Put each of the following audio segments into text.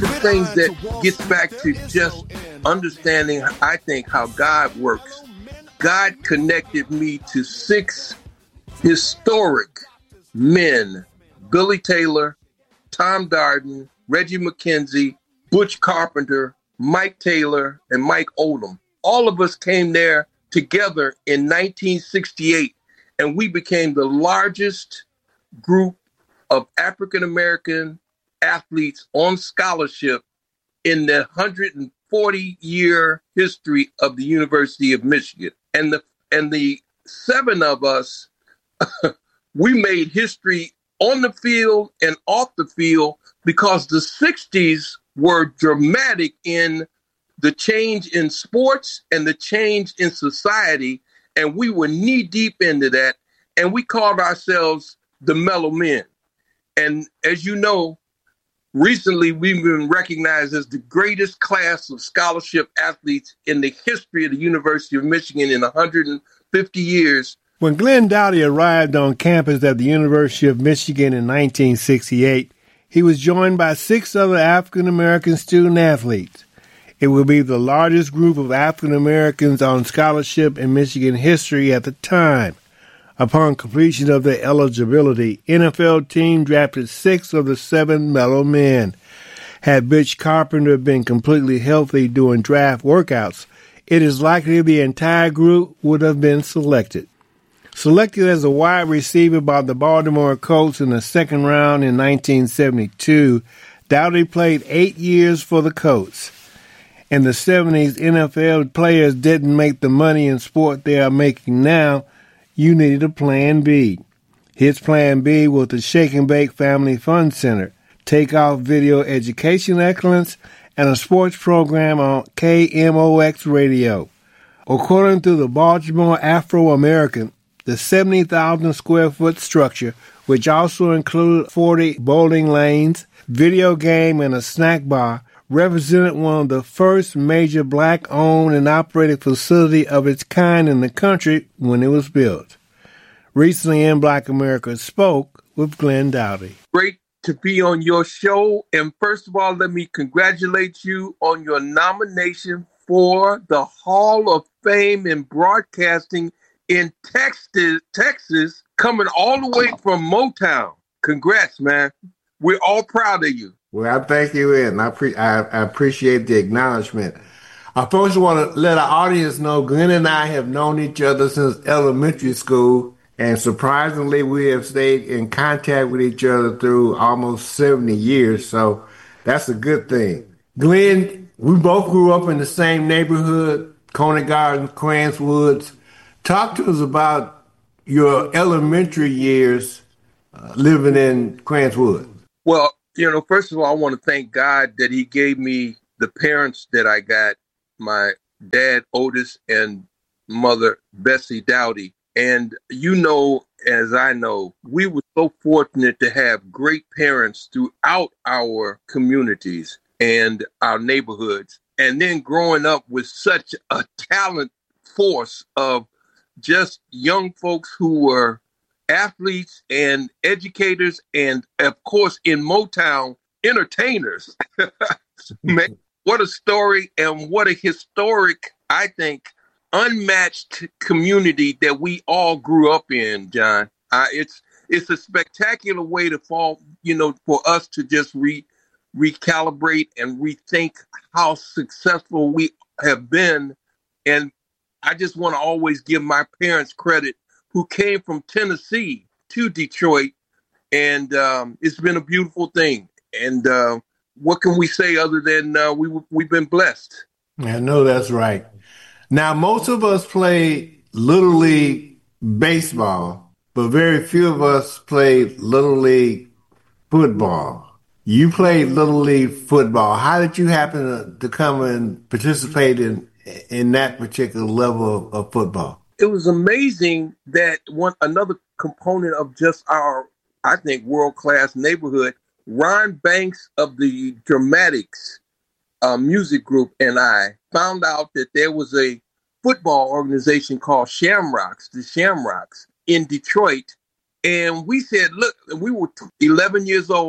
the things that gets back to just understanding, I think, how God works. God connected me to 6 historic men: Billy Taylor, Tom Darden, Reggie McKenzie, Butch Carpenter, Mike Taylor, and Mike Odom. All of us came there together in 1968, and we became the largest group of African-American athletes on scholarship in the 140-year history of the University of Michigan. And the 7 of us, we made history on the field and off the field because the 60s were dramatic in the change in sports and the change in society. And we were knee deep into that. And we called ourselves the Mellow Men. And as you know, recently we've been recognized as the greatest class of scholarship athletes in the history of the University of Michigan in 150 years. When Glenn Doughty arrived on campus at the University of Michigan in 1968, he was joined by 6 other African-American student athletes. It will be the largest group of African-Americans on scholarship in Michigan history at the time. Upon completion of their eligibility, NFL team drafted 6 of the 7 Mellow Men. Had Butch Carpenter been completely healthy during draft workouts, it is likely the entire group would have been selected. Selected as a wide receiver by the Baltimore Colts in the second round in 1972, Doughty played 8 years for the Colts. In the 70s, NFL players didn't make the money in sport they are making now. You needed a plan B. His plan B was the Shake and Bake Family Fun Center, Takeoff Video Education Excellence, and a sports program on KMOX radio. According to the Baltimore Afro-American, the 70,000 square foot structure, which also included 40 bowling lanes, video game, and a snack bar, represented one of the first major black-owned and operated facility of its kind in the country when it was built. Recently in Black America Spoke with Glenn Doughty. Great to be on your show. And first of all, let me congratulate you on your nomination for the Hall of Fame in Broadcasting in Texas, coming all the way from Motown. Congrats, man. We're all proud of you. Well, I thank you, and I appreciate the acknowledgement. I first want to let our audience know Glenn and I have known each other since elementary school, and surprisingly, we have stayed in contact with each other through almost 70 years, so that's a good thing. Glenn, we both grew up in the same neighborhood, Coney Gardens, Cranswoods. Talk to us about your elementary years living in Cranswood. Well, first of all, I want to thank God that he gave me the parents that I got, my dad, Otis, and mother, Bessie Doughty. And as I know, we were so fortunate to have great parents throughout our communities and our neighborhoods. And then growing up with such a talent force of just young folks who were athletes and educators and, of course, in Motown, entertainers. Man, what a story and what a historic, I think, unmatched community that we all grew up in, John. It's a spectacular way to for us to just recalibrate and rethink how successful we have been. And I just want to always give my parents credit, who came from Tennessee to Detroit. And it's been a beautiful thing. And what can we say other than we've been blessed? I know that's right. Now, most of us play Little League baseball, but very few of us played Little League football. You played Little League football. How did you happen to come and participate in that particular level of football? It was amazing that another component of just our, I think, world-class neighborhood, Ron Banks of the Dramatics music group and I found out that there was a football organization called the Shamrocks in Detroit. And we said, look, we were 11 years old.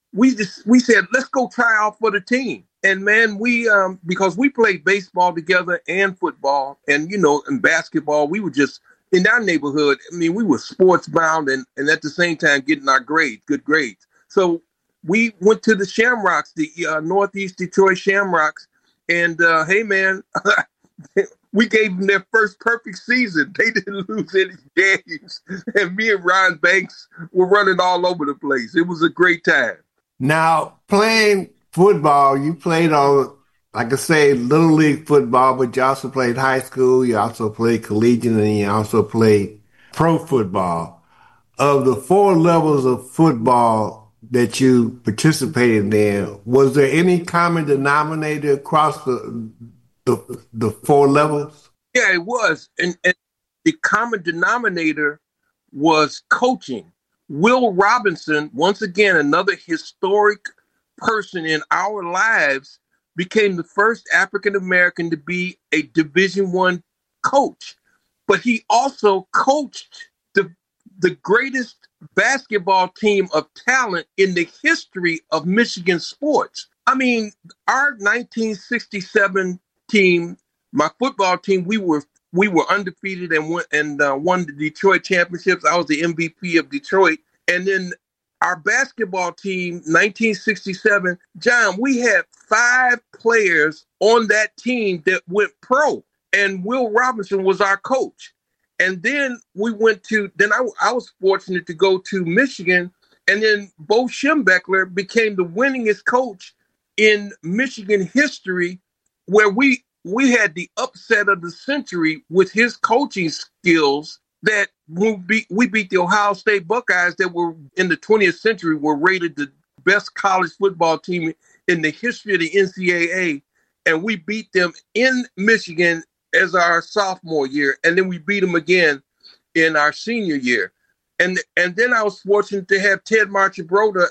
we said, let's go try out for the team. And man, we because we played baseball together and football, and in basketball, we were just in our neighborhood. I mean, we were sports bound and at the same time getting our good grades. So we went to the Shamrocks, the Northeast Detroit Shamrocks, and hey man, we gave them their first perfect season. They didn't lose any games, and me and Ryan Banks were running all over the place. It was a great time. Now, playing football, you played on, like I say, Little League football, but you also played high school, you also played collegiate, and you also played pro football. Of the 4 levels of football that you participated in, was there any common denominator across the 4 levels? Yeah, it was. And the common denominator was coaching. Will Robinson, once again, another historic person in our lives, became the first African American to be a Division I coach. But he also coached the greatest basketball team of talent in the history of Michigan sports. I mean, our 1967 team, my football team, we were undefeated and won the Detroit championships. I was the MVP of Detroit. And then our basketball team, 1967, John, we had 5 players on that team that went pro, and Will Robinson was our coach. And then I was fortunate to go to Michigan, and then Bo Schembechler became the winningest coach in Michigan history, where we had the upset of the century with his coaching skills. That we beat the Ohio State Buckeyes that were in the 20th century, were rated the best college football team in the history of the NCAA. And we beat them in Michigan as our sophomore year. And then we beat them again in our senior year. And then I was fortunate to have Ted Marchibroda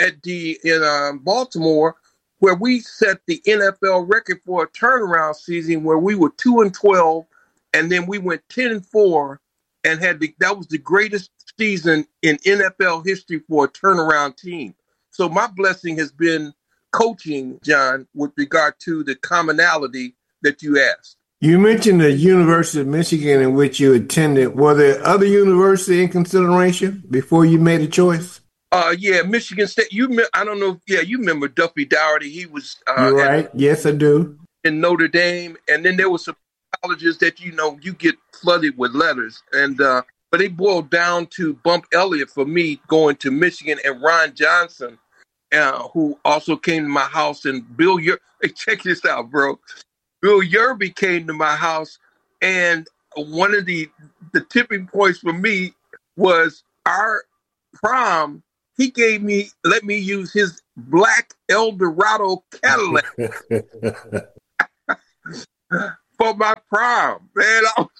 in Baltimore, where we set the NFL record for a turnaround season, where we were 2-12, and then we went 10-4. And that was the greatest season in NFL history for a turnaround team. So my blessing has been coaching, John, with regard to the commonality that you asked. You mentioned the University of Michigan in which you attended. Were there other universities in consideration before you made a choice? Yeah, Michigan State. I don't know. Yeah, you remember Duffy Daugherty? He was. You're right. Yes, I do. In Notre Dame, and then there was some colleges that you get flooded with letters, and but it boiled down to Bump Elliott for me going to Michigan, and Ron Johnson, who also came to my house, and Bill hey, check this out, bro. Bill Yerby came to my house, and one of the tipping points for me was our prom. He let me use his black Eldorado Cadillac for my prom, man.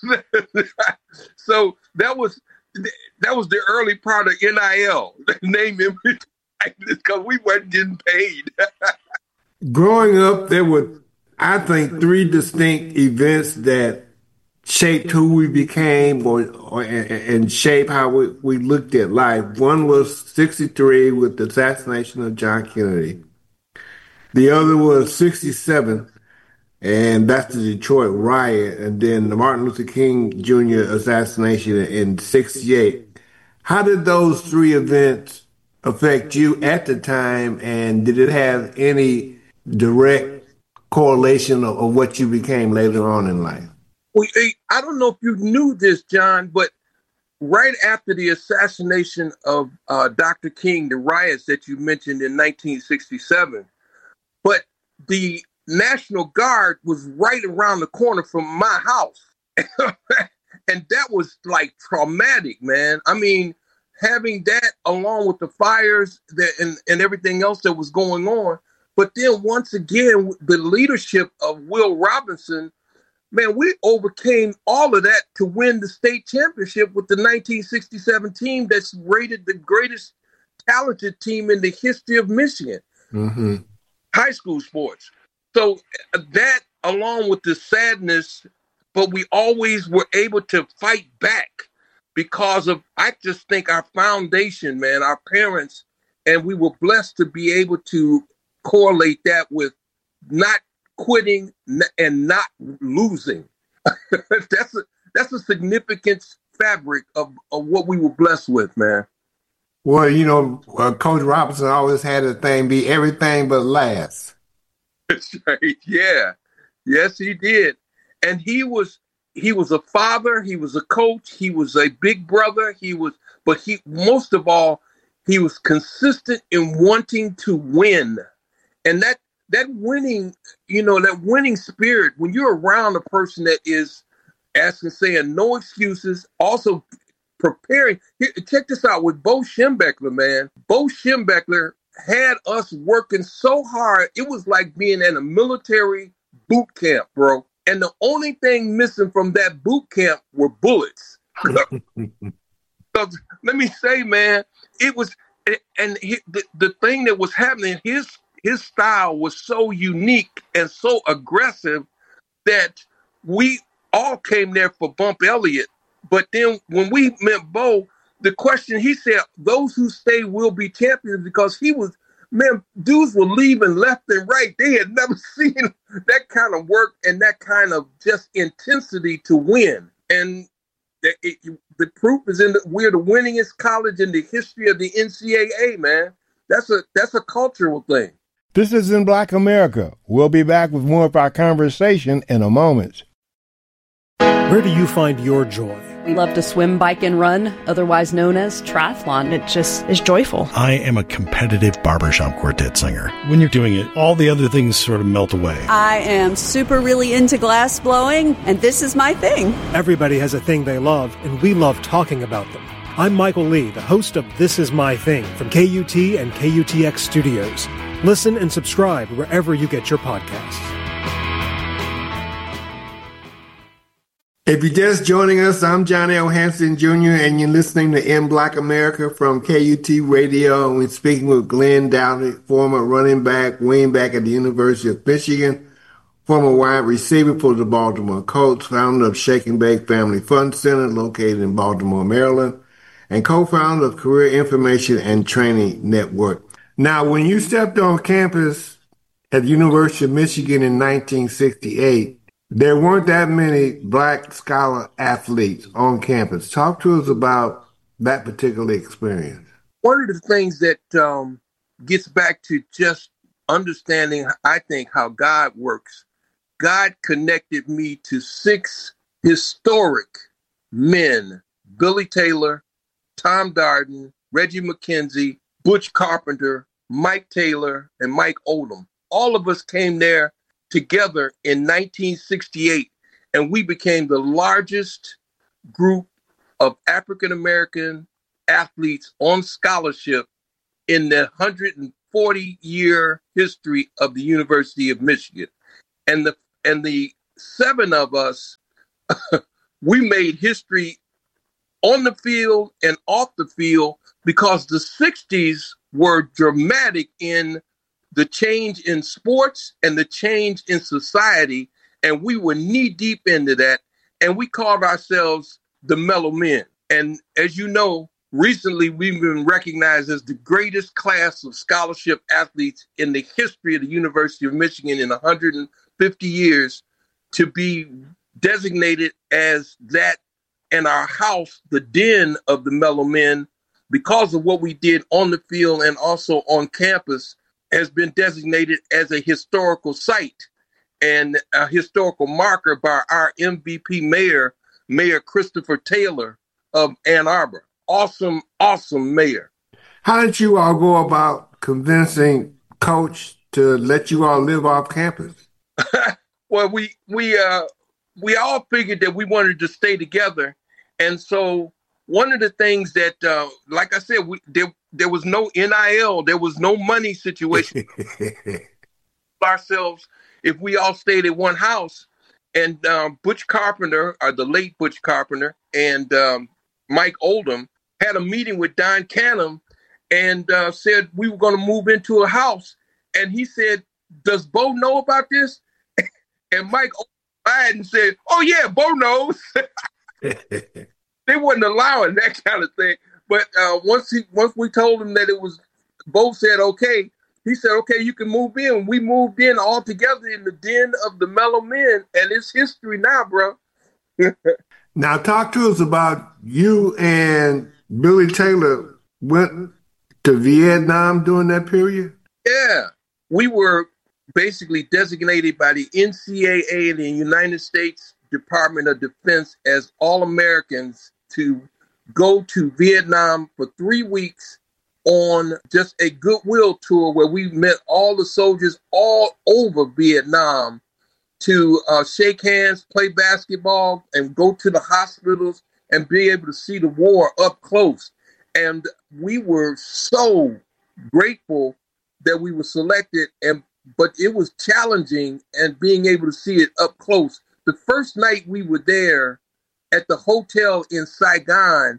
So that was the early part of NIL, name image, because we weren't getting paid. Growing up, there were, I think, 3 distinct events that shaped who we became and shape how we looked at life. One was 1963 with the assassination of John Kennedy. The other was 1967, and that's the Detroit riot, and then the Martin Luther King Jr. assassination in 1968. How did those 3 events affect you at the time, and did it have any direct correlation of what you became later on in life? Well, I don't know if you knew this, John, but right after the assassination of Dr. King, the riots that you mentioned in 1967, but the National Guard was right around the corner from my house. And that was like traumatic, man. I mean, having that along with the fires and everything else that was going on. But then once again, the leadership of Will Robinson, man, we overcame all of that to win the state championship with the 1967 team that's rated the greatest talented team in the history of Michigan. Mm-hmm. High school sports. So that, along with the sadness, but we always were able to fight back because of, I just think, our foundation, man, our parents And we were blessed to be able to correlate that with not quitting and not losing. That's a significant fabric of what we were blessed with, man. Well, Coach Robinson always had a thing be everything but last. That's right. Yeah. Yes, he did. And he was a father, he was a coach, he was a big brother, but most of all, he was consistent in wanting to win. And that winning, that winning spirit, when you're around a person that is saying no excuses, also preparing. Check this out with Bo Schembechler, man. Bo Schembechler had us working so hard. It was like being in a military boot camp, bro. And the only thing missing from that boot camp were bullets. Let me say, man, it was, and the thing that was happening, his style was so unique and so aggressive that we all came there for Bump Elliott. But then when we met Bo, the question, he said, those who stay will be champions, because dudes were leaving left and right. They had never seen that kind of work and that kind of just intensity to win. And the proof is we're the winningest college in the history of the NCAA, man. That's a cultural thing. This is In Black America. We'll be back with more of our conversation in a moment. Where do you find your joy? We love to swim, bike, and run, otherwise known as triathlon. It just is joyful. I am a competitive barbershop quartet singer. When you're doing it, all the other things sort of melt away. I am really into glass blowing, and this is my thing. Everybody has a thing they love, and we love talking about them. I'm Michael Lee, the host of This Is My Thing from KUT and KUTX Studios. Listen and subscribe wherever you get your podcasts. If you're just joining us, I'm Johnny O. Hanson Jr., and you're listening to In Black America from KUT Radio, and we're speaking with Glenn Doughty, former running back, wingback at the University of Michigan, former wide receiver for the Baltimore Colts, founder of Shake and Bake Family Fun Center located in Baltimore, Maryland, and co-founder of Career Information and Training Network. Now, when you stepped on campus at the University of Michigan in 1968, there weren't that many Black scholar athletes on campus. Talk to us about that particular experience. One of the things that gets back to just understanding, I think, how God works. God connected me to 6 historic men: Billy Taylor, Tom Darden, Reggie McKenzie, Butch Carpenter, Mike Taylor, and Mike Oldham. All of us came there together in 1968, and we became the largest group of African-American athletes on scholarship in the 140-year history of the University of Michigan. And the 7 of us, we made history on the field and off the field, because the 60s were dramatic in the change in sports and the change in society, and we were knee deep into that, and we called ourselves the Mellow Men. And as you know, recently we've been recognized as the greatest class of scholarship athletes in the history of the University of Michigan in 150 years, to be designated as that, and our house, the den of the Mellow Men, because of what we did on the field and also on campus, has been designated as a historical site and a historical marker by our MVP Mayor Christopher Taylor of Ann Arbor. Awesome, awesome mayor. How did you all go about convincing Coach to let you all live off campus? Well, we all figured that we wanted to stay together, and so one of the things that, like I said, there was no NIL, there was no money situation ourselves if we all stayed at one house. And Butch Carpenter, or the late Butch Carpenter, and Mike Oldham had a meeting with Don Canham and said we were going to move into a house. And he said, "Does Bo know about this?" And Mike lied and said, "Oh yeah, Bo knows." They wasn't allowing that kind of thing. But once we told him that it was Bo said, okay. He said, okay, you can move in. We moved in all together in the den of the Mellow Men, and it's history now, bro. Now, talk to us about you and Billy Taylor went to Vietnam during that period? Yeah. We were basically designated by the NCAA and the United States Department of Defense as All-Americans to go to Vietnam for 3 weeks on just a goodwill tour where we met all the soldiers all over Vietnam to shake hands, play basketball, and go to the hospitals and be able to see the war up close. And we were so grateful that we were selected, but it was challenging and being able to see it up close. The first night we were there at the hotel in Saigon,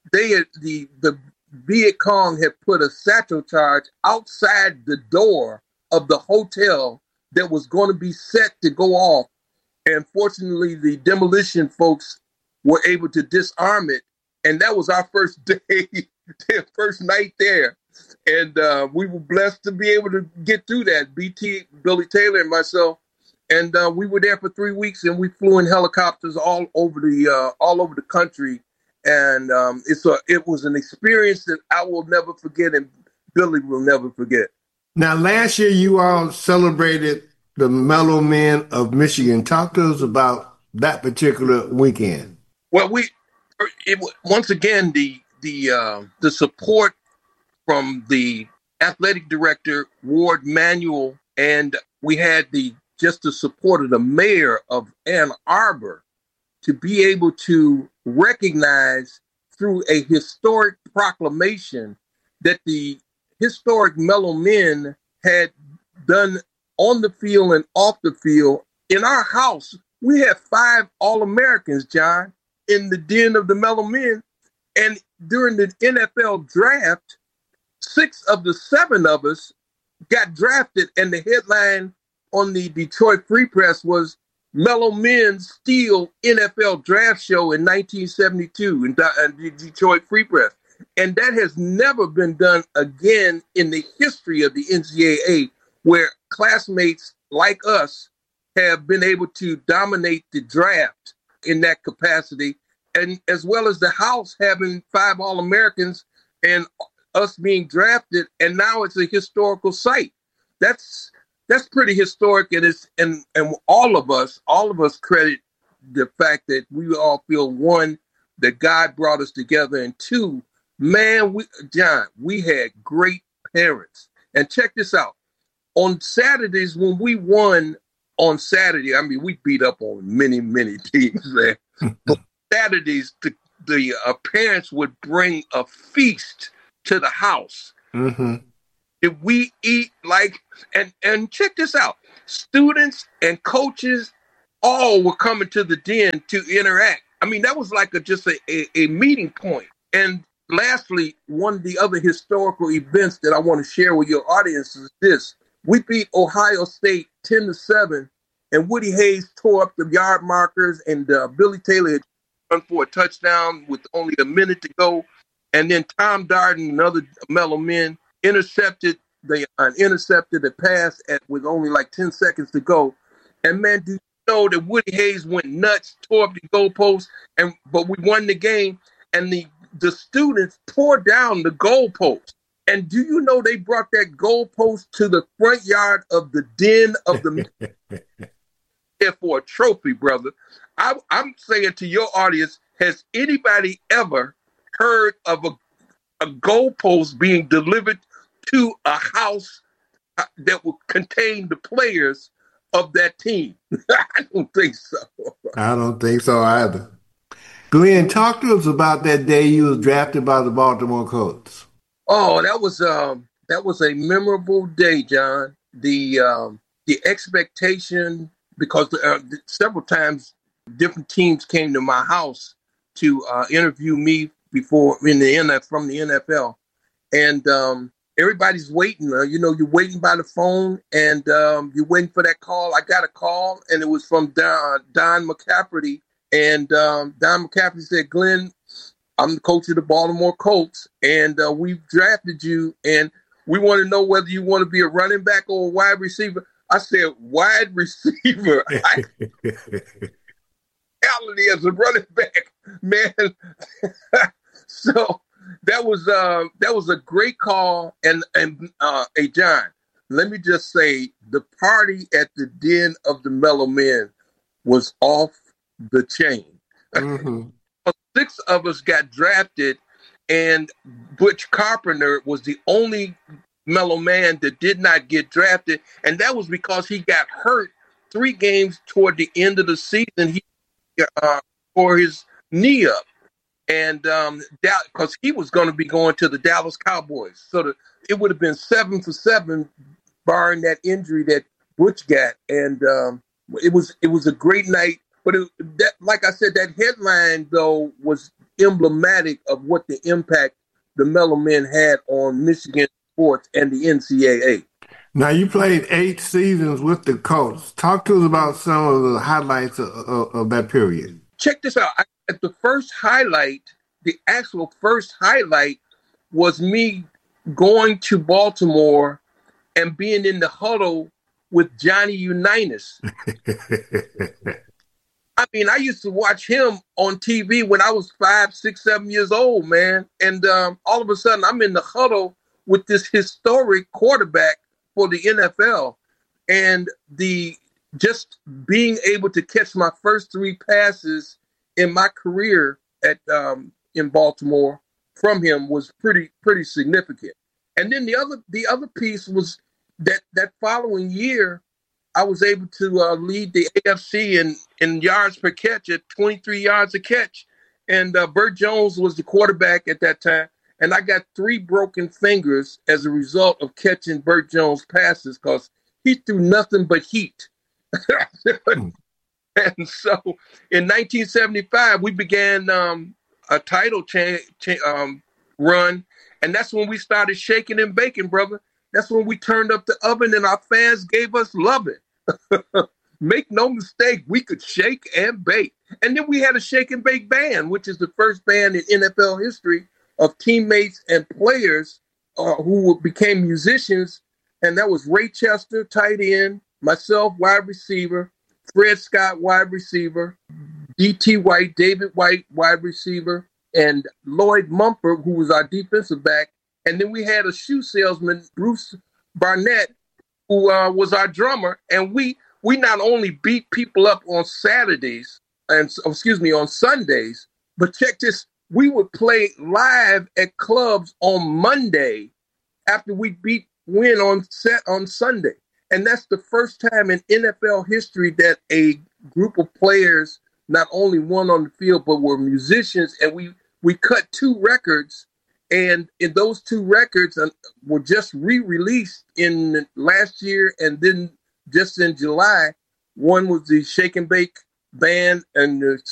the Viet Cong had put a satchel charge outside the door of the hotel that was going to be set to go off. And fortunately, the demolition folks were able to disarm it. And that was our first day, first night there. And we were blessed to be able to get through that, BT, Billy Taylor, and myself. And we were there for 3 weeks, and we flew in helicopters all over the country. And it was an experience that I will never forget, and Billy will never forget. Now, last year you all celebrated the Mellow Men of Michigan. Talk to us about that particular weekend. Well, once again the support from the athletic director Ward Manuel, and we had the support of the mayor of Ann Arbor to be able to recognize through a historic proclamation that the historic Mellow Men had done on the field and off the field. In our house, we had 5 All-Americans, John, in the den of the Mellow Men. And during the NFL draft, 6 of the 7 of us got drafted, and the headline on the Detroit Free Press was Mellow Men Steal NFL Draft Show in 1972 in the Detroit Free Press. And that has never been done again in the history of the NCAA, where classmates like us have been able to dominate the draft in that capacity, and as well as the House having 5 All-Americans and us being drafted, and now it's a historical site. That's pretty historic, and all of us credit the fact that we all feel, one, that God brought us together, and 2, man, we had great parents. And check this out. On Saturdays, when we won on Saturday, I mean, we beat up on many, many teams, man. But Saturdays, the parents would bring a feast to the house. Mm-hmm. If we eat and check this out, students and coaches all were coming to the den to interact. I mean, that was like just a meeting point. And lastly, one of the other historical events that I want to share with your audience is this. We beat Ohio State 10-7, and Woody Hayes tore up the yard markers, and Billy Taylor had run for a touchdown with only a minute to go. And then Tom Darden and other Mellow Men intercepted a pass with only like 10 seconds to go. And man, do you know that Woody Hayes went nuts, tore up the goalpost, but we won the game, and the students tore down the goalpost. And do you know they brought that goalpost to the front yard of the den of the for a trophy, brother? I'm saying to your audience, has anybody ever heard of a goalpost being delivered to a house that will contain the players of that team? I don't think so. I don't think so either. Glenn, talk to us about that day you was drafted by the Baltimore Colts. Oh, that was a memorable day, John. The expectation, because several times different teams came to my house to interview me from the NFL, and everybody's waiting. You're waiting by the phone, and you're waiting for that call. I got a call, and it was from Don McCafferty, and Don McCafferty said, "Glenn, I'm the coach of the Baltimore Colts, and we've drafted you." And we want to know whether you want to be a running back or a wide receiver. I said, wide receiver. Reality as a running back, man. So that was a great call. And hey, John, let me just say, the party at the Den of the Mellow Men was off the chain. Mm-hmm. 6 of us got drafted, and Butch Carpenter was the only Mellow Man that did not get drafted, and that was because he got hurt 3 games toward the end of the season. He tore his knee up, and because he was going to be going to the Dallas Cowboys, so it would have been 7 for 7, barring that injury that Butch got, and it was a great night. But like I said, that headline though was emblematic of what the impact the Mellow Men had on Michigan sports and the NCAA. Now, you played 8 seasons with the Colts. Talk to us about some of the highlights of that period. Check this out. The actual first highlight was me going to Baltimore and being in the huddle with Johnny Unitas. I mean, I used to watch him on TV when I was 5, 6, 7 years old, man. And all of a sudden, I'm in the huddle with this historic quarterback for the NFL. And just being able to catch my first 3 passes in my career in Baltimore from him was pretty significant. And then the other piece was that following year, I was able to lead the AFC in yards per catch at 23 yards a catch. And Burt Jones was the quarterback at that time. And I got 3 broken fingers as a result of catching Burt Jones' passes because he threw nothing but heat. And so in 1975, we began a title run. And that's when we started shaking and baking, brother. That's when we turned up the oven and our fans gave us loving. Make no mistake, we could shake and bake. And then we had a shake and bake band, which is the first band in NFL history of teammates and players who became musicians. And that was Ray Chester, tight end, myself, wide receiver, Fred Scott, wide receiver, D.T. White, David White, wide receiver, and Lloyd Mumford, who was our defensive back. And then we had a shoe salesman, Bruce Barnett, who was our drummer. And we not only beat people up on Saturdays, on Sundays, but check this, we would play live at clubs on Monday after we win on Sunday. And that's the first time in NFL history that a group of players not only won on the field, but were musicians. And we cut 2 records. And in those 2 records were just re-released in last year, and then just in July, one was the Shake and Bake Band, and the